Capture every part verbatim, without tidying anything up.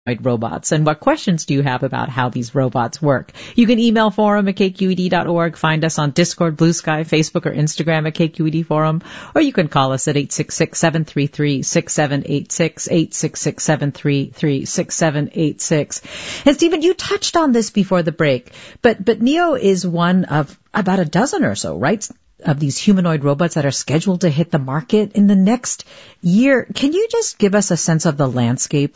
robots, and what questions do you have about how these robots work? You can email forum at k q e d dot org, find us on Discord, Blue Sky, Facebook, or Instagram at K Q E D Forum, or you can call us at eight six six, seven three three, six seven eight six, eight six six, seven three three, six seven eight six. And Stephen, you touched on this before the break, but, but Neo is one of about a dozen or so, right, of these humanoid robots that are scheduled to hit the market in the next year. Can you just give us a sense of the landscape?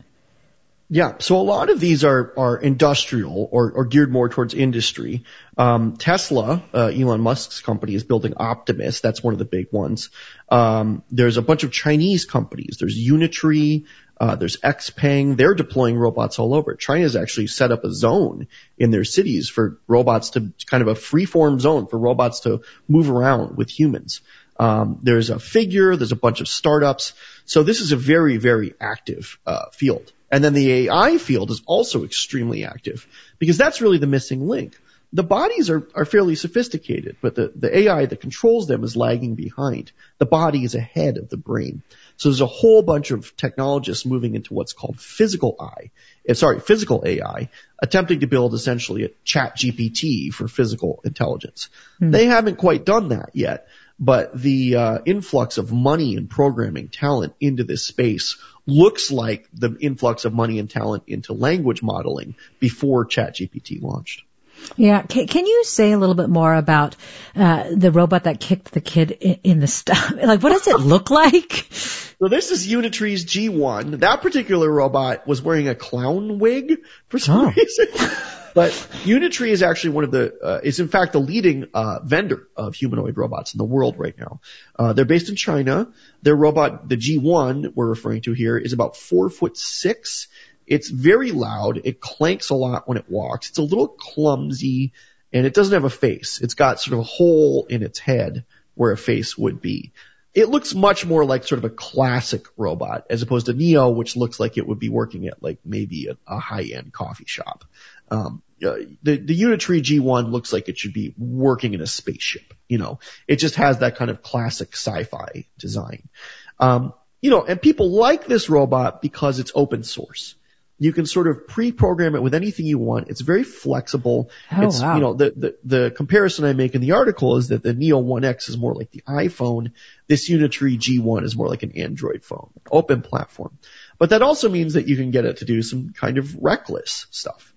Yeah, so a lot of these are, are industrial or, or geared more towards industry. Um, Tesla, uh, Elon Musk's company, is building Optimus. That's one of the big ones. Um, there's a bunch of Chinese companies. There's Unitree, uh, there's Xpeng. They're deploying robots all over. China's actually set up a zone in their cities for robots to, kind of a free-form zone for robots to move around with humans. Um, there's a Figure, there's a bunch of startups. So this is a very, very active, uh, field. And then the A I field is also extremely active because that's really the missing link. The bodies are, are fairly sophisticated, but the, the A I that controls them is lagging behind. The body is ahead of the brain. So there's a whole bunch of technologists moving into what's called physical I, uh, sorry, physical A I, attempting to build essentially a chat G P T for physical intelligence. Hmm. They haven't quite done that yet, but the uh, influx of money and programming talent into this space looks like the influx of money and talent into language modeling before ChatGPT launched. Yeah. Can, can you say a little bit more about uh, the robot that kicked the kid in, in the stomach? Like, what does it look like? So this is Unitree's G one. That particular robot was wearing a clown wig for some oh. reason. But Unitree is actually one of the, uh, is in fact the leading, uh, vendor of humanoid robots in the world right now. Uh, they're based in China. Their robot, the G one we're referring to here, is about four foot six. It's very loud. It clanks a lot when it walks. It's a little clumsy and it doesn't have a face. It's got sort of a hole in its head where a face would be. It looks much more like sort of a classic robot as opposed to Neo, which looks like it would be working at like maybe a, a high-end coffee shop. Um, uh, the, the Unitree G one looks like it should be working in a spaceship. You know, it just has that kind of classic sci-fi design. Um, you know, and people like this robot because it's open source. You can sort of pre-program it with anything you want. It's very flexible. Oh, it's, wow. you know, the, the, the comparison I make in the article is that the Neo one X is more like the iPhone. This Unitree G one is more like an Android phone, open platform. But that also means that you can get it to do some kind of reckless stuff.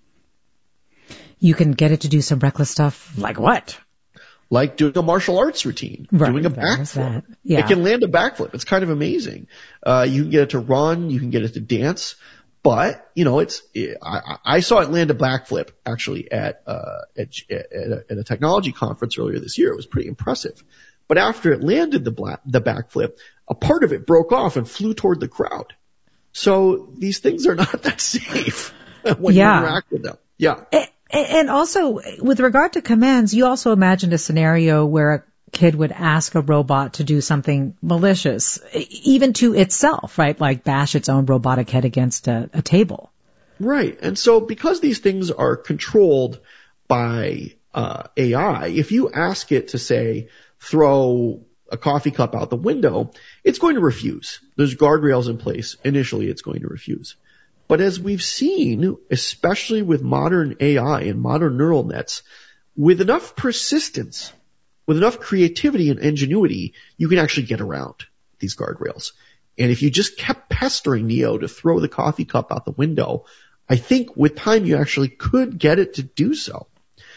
You can get it to do some reckless stuff like what? Like doing a martial arts routine, right, doing a backflip. Yeah. It can land a backflip. It's kind of amazing. Uh, you can get it to run. You can get it to dance. But, you know, it's, it, I, I saw it land a backflip actually at, uh, at, at, a, at a technology conference earlier this year. It was pretty impressive. But after it landed the black, the backflip, a part of it broke off and flew toward the crowd. So these things are not that safe when yeah. you interact with them. Yeah. And also, with regard to commands, you also imagined a scenario where a kid would ask a robot to do something malicious, even to itself, right? Like bash its own robotic head against a, a table. Right. And so because these things are controlled by uh, A I, if you ask it to, say, throw a coffee cup out the window, it's going to refuse. There's guardrails in place. Initially, it's going to refuse. But as we've seen, especially with modern A I and modern neural nets, with enough persistence, with enough creativity and ingenuity, you can actually get around these guardrails. And if you just kept pestering Neo to throw the coffee cup out the window, I think with time you actually could get it to do so.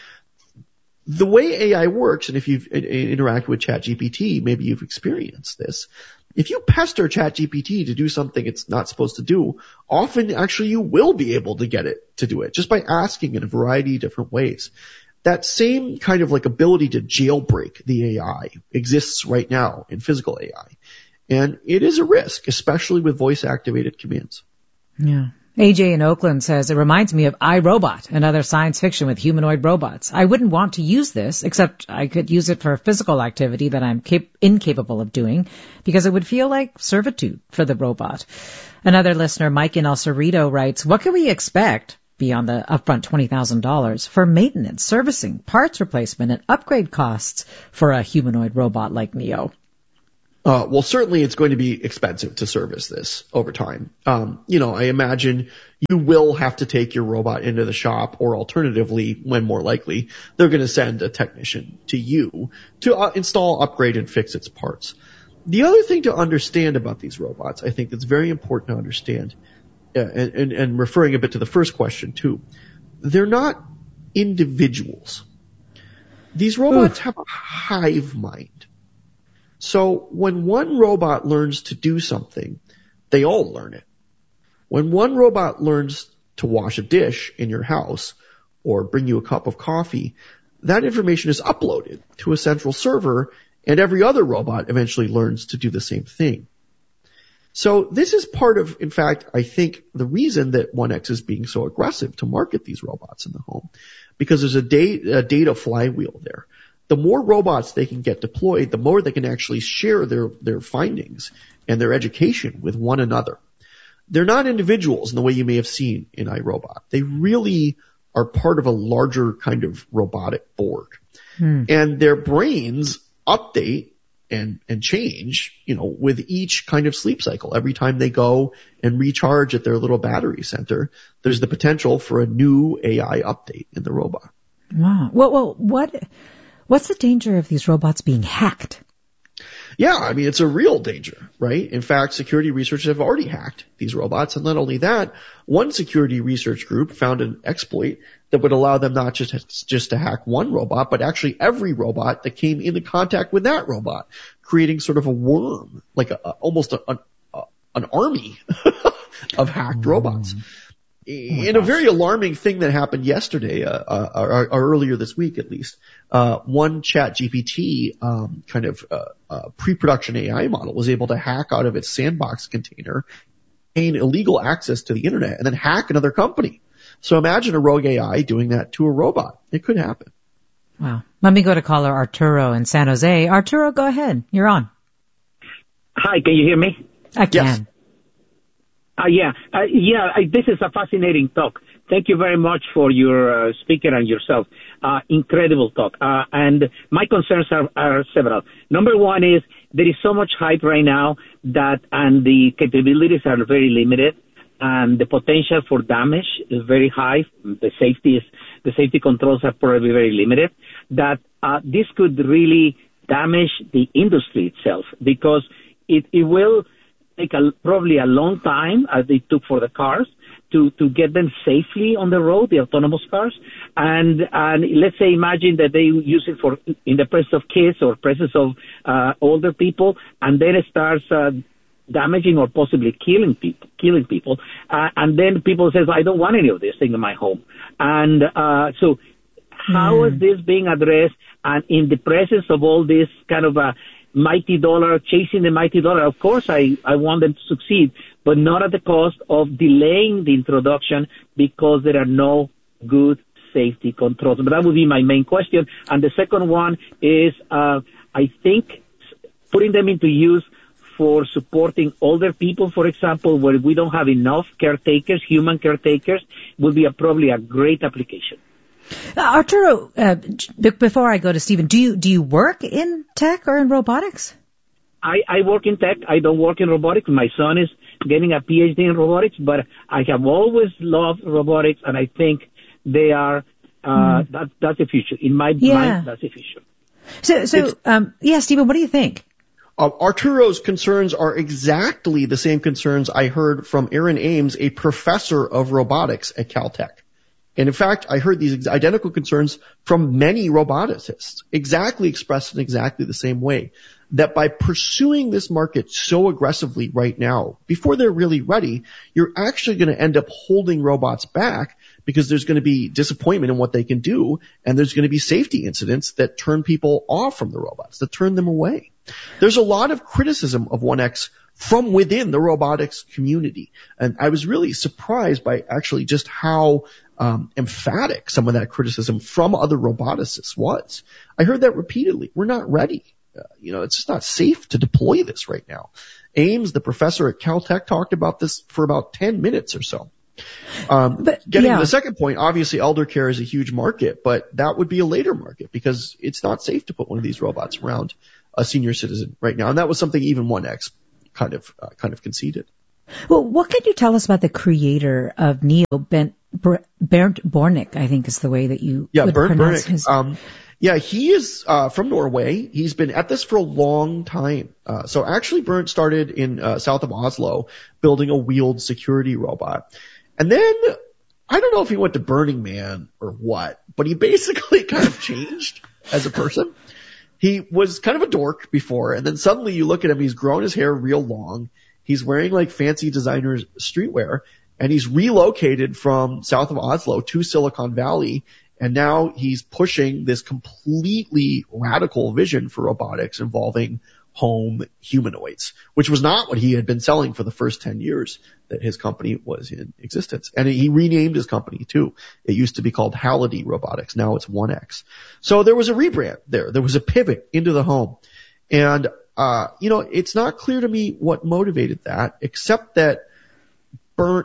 The way A I works, and if you've interacted with ChatGPT, maybe you've experienced this. If you pester ChatGPT to do something it's not supposed to do, often actually you will be able to get it to do it just by asking in a variety of different ways. That same kind of like ability to jailbreak the A I exists right now in physical A I. And it is a risk, especially with voice-activated commands. Yeah. A J in Oakland says, it reminds me of iRobot and other science fiction with humanoid robots. I wouldn't want to use this, except I could use it for a physical activity that I'm cap- incapable of doing, because it would feel like servitude for the robot. Another listener, Mike in El Cerrito, writes, what can we expect beyond the upfront twenty thousand dollars for maintenance, servicing, parts replacement, and upgrade costs for a humanoid robot like Neo? Uh, well, certainly it's going to be expensive to service this over time. Um, you know, I imagine you will have to take your robot into the shop, or alternatively, when more likely, they're going to send a technician to you to uh, install, upgrade, and fix its parts. The other thing to understand about these robots, I think that's very important to understand, uh, and, and, and referring a bit to the first question too, they're not individuals. These robots Oof. have a hive mind. So when one robot learns to do something, they all learn it. When one robot learns to wash a dish in your house or bring you a cup of coffee, that information is uploaded to a central server, and every other robot eventually learns to do the same thing. So this is part of, in fact, I think the reason that one X is being so aggressive to market these robots in the home, because there's a data, a data flywheel there. The more robots they can get deployed, the more they can actually share their, their findings and their education with one another. They're not individuals in the way you may have seen in iRobot. They really are part of a larger kind of robotic board. Hmm. And their brains update and, and change, you know, with each kind of sleep cycle. Every time they go and recharge at their little battery center, there's the potential for a new A I update in the robot. Wow. Well, well, what... What's the danger of these robots being hacked? Yeah, I mean, it's a real danger, right? In fact, security researchers have already hacked these robots. And not only that, one security research group found an exploit that would allow them not just, just to hack one robot, but actually every robot that came into contact with that robot, creating sort of a worm, like a, a, almost a, a, an army of hacked robots. Oh in a very alarming thing that happened yesterday, uh, uh, or, or earlier this week at least, uh, one ChatGPT um, kind of uh, uh, pre-production A I model was able to hack out of its sandbox container, gain illegal access to the internet, and then hack another company. So imagine a rogue A I doing that to a robot. It could happen. Wow. Let me go to caller Arturo in San Jose. Arturo, go ahead. You're on. Hi, can you hear me? I can. Yes. Uh, yeah, uh, yeah. I, this is a fascinating talk. Thank you very much for your uh, speaker and yourself. Uh, incredible talk. Uh, and my concerns are, are several. Number one is there is so much hype right now that, and the capabilities are very limited, and the potential for damage is very high. The safety is, the safety controls are probably very limited. That uh, this could really damage the industry itself, because it, it will take a, probably a long time, as they took for the cars, to, to get them safely on the road, the autonomous cars. And, and let's say, imagine that they use it for in the presence of kids or presence of uh, older people, and then it starts uh, damaging or possibly killing people. Killing people, uh, and then people says, "I don't want any of this thing in my home." And uh, so, how mm. is this being addressed? And in the presence of all this kind of a mighty dollar, chasing the mighty dollar, of course I, I want them to succeed, but not at the cost of delaying the introduction because there are no good safety controls. But that would be my main question. And the second one is, uh, I think putting them into use for supporting older people, for example, where we don't have enough caretakers, human caretakers, would be a, probably a great application. Uh, Arturo, uh, b- before I go to Stephen, do you do you work in tech or in robotics? I, I work in tech. I don't work in robotics. My son is getting a P H D in robotics, but I have always loved robotics, and I think they are uh, mm. that that's the future. In my yeah. mind, that's the future. So, so um, yeah, Stephen, what do you think? Uh, Arturo's concerns are exactly the same concerns I heard from Aaron Ames, a professor of robotics at Caltech. And in fact, I heard these identical concerns from many roboticists, exactly expressed in exactly the same way, that by pursuing this market so aggressively right now, before they're really ready, you're actually going to end up holding robots back because there's going to be disappointment in what they can do, and there's going to be safety incidents that turn people off from the robots, that turn them away. There's a lot of criticism of one X from within the robotics community, and I was really surprised by actually just how Um, emphatic some of that criticism from other roboticists was. I heard that repeatedly. We're not ready. Uh, you know, it's just not safe to deploy this right now. Ames, the professor at Caltech, talked about this for about ten minutes or so. Um, but, getting yeah. to the second point, obviously elder care is a huge market, but that would be a later market because it's not safe to put one of these robots around a senior citizen right now. And that was something even one X kind of, uh, kind of conceded. Well, what can you tell us about the creator of Neo, Ben, Bernd Bornick, I think is the way that you yeah, would Bernd pronounce Bornick. his... Um, yeah, he is uh, from Norway. He's been at this for a long time. Uh, so actually, Bernd started in uh, south of Oslo building a wheeled security robot. And then, I don't know if he went to Burning Man or what, but he basically kind of changed as a person. He was kind of a dork before, and then suddenly you look at him, he's grown his hair real long. He's wearing like fancy designer's streetwear, and he's relocated from south of Oslo to Silicon Valley, and now he's pushing this completely radical vision for robotics involving home humanoids, which was not what he had been selling for the first ten years that his company was in existence. And he renamed his company too. It used to be called Halliday Robotics. Now it's one X. So there was a rebrand there. There was a pivot into the home. And Uh, you know, it's not clear to me what motivated that, except that Bernd,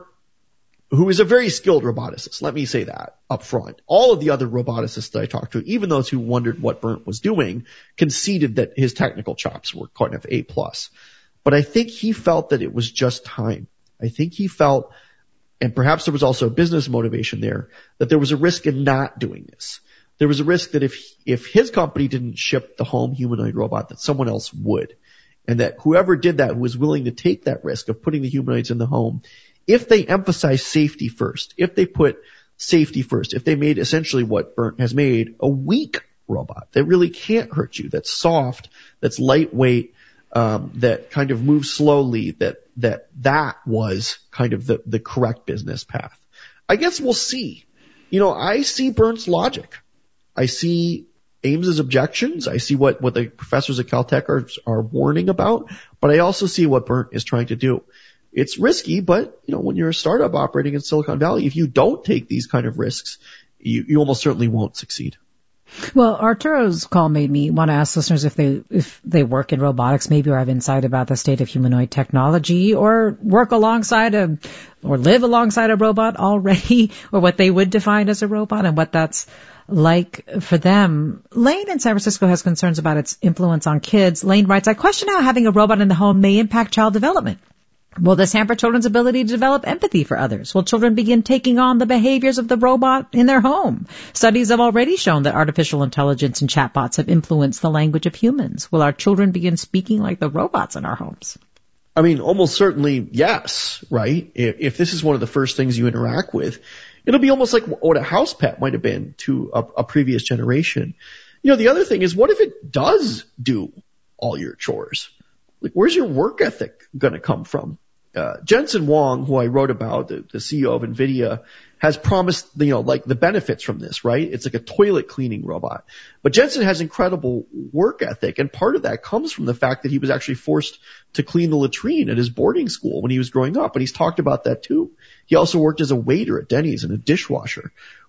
who is a very skilled roboticist, let me say that up front. All of the other roboticists that I talked to, even those who wondered what Bernd was doing, conceded that his technical chops were kind of A plus. But I think he felt that it was just time. I think he felt, and perhaps there was also a business motivation there, that there was a risk in not doing this. There was a risk that if if his company didn't ship the home humanoid robot, that someone else would. And that whoever did that, who was willing to take that risk of putting the humanoids in the home, if they emphasize safety first, if they put safety first, if they made essentially what Bernd has made, a weak robot that really can't hurt you, that's soft, that's lightweight, um, that kind of moves slowly, that that that was kind of the, the correct business path. I guess we'll see. You know, I see Bernd's logic. I see Ames's objections. I see what, what the professors at Caltech are, are warning about, but I also see what Bernd is trying to do. It's risky, but, you know, when you're a startup operating in Silicon Valley, if you don't take these kind of risks, you, you almost certainly won't succeed. Well, Arturo's call made me want to ask listeners if they if they work in robotics, maybe, or have insight about the state of humanoid technology, or work alongside a, or live alongside a robot already, or what they would define as a robot and what that's like for them. Lane in San Francisco has concerns about its influence on kids. Lane writes, I question how having a robot in the home may impact child development. Will this hamper children's ability to develop empathy for others? Will children begin taking on the behaviors of the robot in their home? Studies have already shown that artificial intelligence and chatbots have influenced the language of humans. Will our children begin speaking like the robots in our homes? I mean, almost certainly yes, right? If, if this is one of the first things you interact with, it'll be almost like what a house pet might have been to a, a previous generation. You know, the other thing is, what if it does do all your chores? Like, where's your work ethic going to come from? Uh, Jensen Huang, who I wrote about, the, the C E O of NVIDIA, has promised, you know, like the benefits from this, right? It's like a toilet cleaning robot. But Jensen has incredible work ethic, and part of that comes from the fact that he was actually forced to clean the latrine at his boarding school when he was growing up, and he's talked about that too. He also worked as a waiter at Denny's and a dishwasher.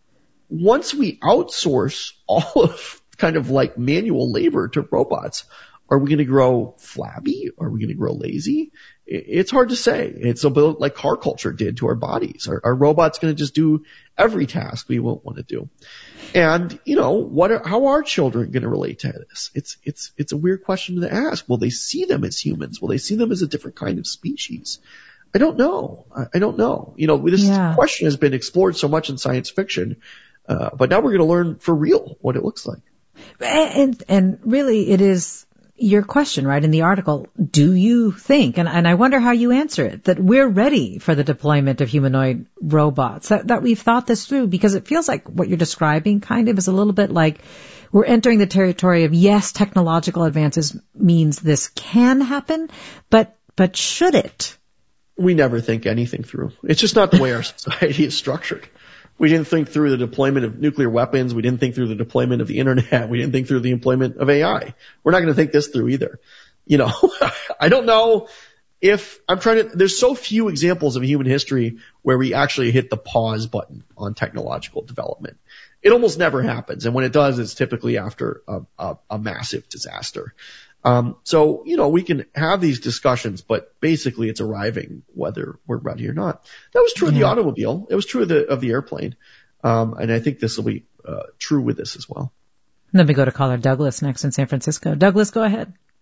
Once we outsource all of kind of like manual labor to robots, are we going to grow flabby? Are we going to grow lazy? It's hard to say. It's a bit like car culture did to our bodies. Are, are robots going to just do every task we won't want to do? And, you know, what are, how are children going to relate to this? It's, it's, it's a weird question to ask. Will they see them as humans? Will they see them as a different kind of species? I don't know. I, I don't know. You know, this yeah. question has been explored so much in science fiction, uh, but now we're going to learn for real what it looks like. And, and really it is your question, right, in the article. Do you think, and, and I wonder how you answer it, that we're ready for the deployment of humanoid robots, that, that we've thought this through? Because it feels like what you're describing kind of is a little bit like we're entering the territory of, yes, technological advances means this can happen, but, but should it? We never think anything through. It's just not the way our society is structured. We didn't think through the deployment of nuclear weapons. We didn't think through the deployment of the internet. We didn't think through the deployment of A I. We're not going to think this through either. You know, I don't know if I'm trying to, there's so few examples of human history where we actually hit the pause button on technological development. It almost never happens. And when it does, it's typically after a, a, a massive disaster. Um, so, you know, we can have these discussions, but basically it's arriving whether we're ready or not. That was true yeah. of the automobile. It was true of the, of the airplane. Um, and I think this will be, uh, true with this as well. Let me go to caller Douglas next in San Francisco. Douglas, go ahead.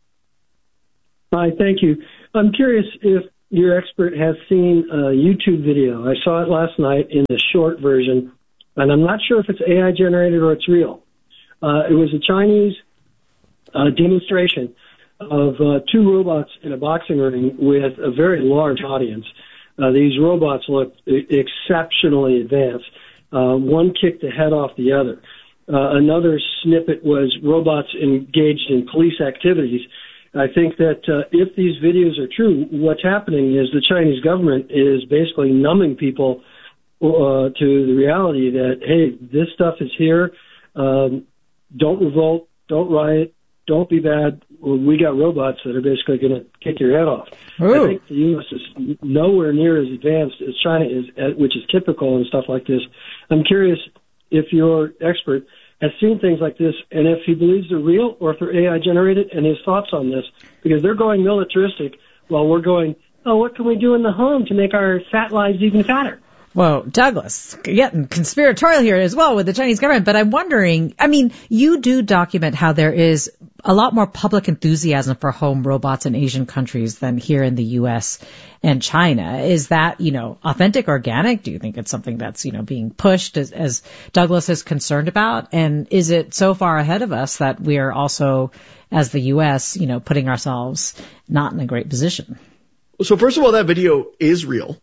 Hi, thank you. I'm curious if your expert has seen a YouTube video. I saw it last night in the short version, and I'm not sure if it's A I generated or it's real. Uh, it was a Chinese uh, demonstration of uh, two robots in a boxing ring with a very large audience. Uh, these robots looked exceptionally advanced. Uh, one kicked the head off the other. Uh, another snippet was robots engaged in police activities. I think that uh, if these videos are true, what's happening is the Chinese government is basically numbing people uh, to the reality that, hey, this stuff is here. Um, don't revolt. Don't riot. Don't be bad. We got robots that are basically going to kick your head off. Ooh. I think the U S is nowhere near as advanced as China is, which is typical and stuff like this. I'm curious if your expert has seen things like this and if he believes they're real or if they're A I generated, and his thoughts on this, because they're going militaristic while we're going, oh, what can we do in the home to make our fat lives even fatter? Well, Douglas, getting conspiratorial here as well with the Chinese government, but I'm wondering, I mean, you do document how there is a lot more public enthusiasm for home robots in Asian countries than here in the U S and China. Is that, you know, authentic, organic? Do you think it's something that's, you know, being pushed as, as Douglas is concerned about? And is it so far ahead of us that we are also, as the U S, you know, putting ourselves not in a great position? So first of all, that video is real.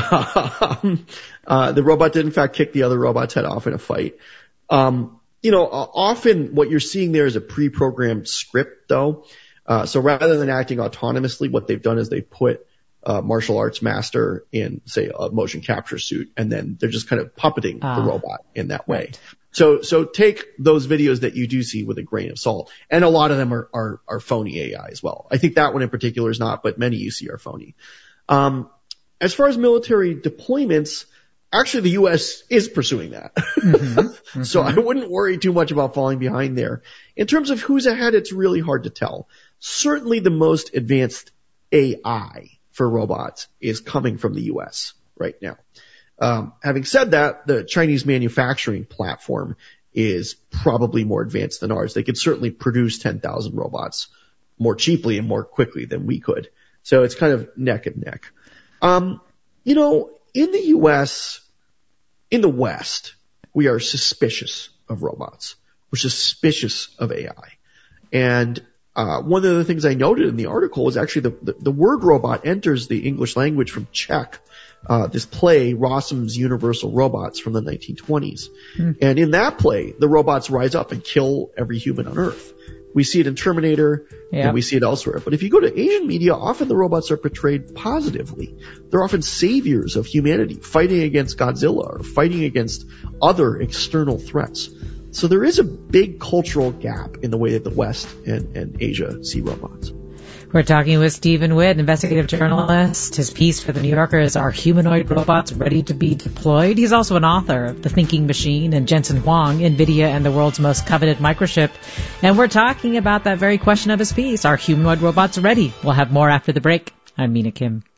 um, uh, the robot did in fact kick the other robot's head off in a fight. Um, you know, uh, often what you're seeing there is a pre-programmed script though. Uh, so rather than acting autonomously, what they've done is they put a martial arts master in, say, a motion capture suit, and then they're just kind of puppeting uh, the robot in that way. Right. So, so take those videos that you do see with a grain of salt. And a lot of them are, are, are phony A I as well. I think that one in particular is not, but many you see are phony. Um, As far as military deployments, actually the U S is pursuing that. Mm-hmm. Mm-hmm. So I wouldn't worry too much about falling behind there. In terms of who's ahead, it's really hard to tell. Certainly the most advanced A I for robots is coming from the U S right now. Um, having said that, the Chinese manufacturing platform is probably more advanced than ours. They could certainly produce ten thousand robots more cheaply and more quickly than we could. So it's kind of neck and neck. Um, you know, in the U S, in the West, we are suspicious of robots. We're suspicious of A I. And, uh, one of the things I noted in the article was actually the, the, the word robot enters the English language from Czech, uh, this play, Rossum's Universal Robots from the nineteen twenties. Hmm. And in that play, the robots rise up and kill every human on Earth. We see it in Terminator, yep. and we see it elsewhere. But if you go to Asian media, often the robots are portrayed positively. They're often saviors of humanity, fighting against Godzilla or fighting against other external threats. So there is a big cultural gap in the way that the West and, and Asia see robots. We're talking with Stephen Witt, investigative journalist. His piece for The New Yorker is Are Humanoid Robots Ready to be Deployed? He's also an author of The Thinking Machine and Jensen Huang, NVIDIA and the World's Most Coveted Microchip. And we're talking about that very question of his piece. Are humanoid robots ready? We'll have more after the break. I'm Mina Kim.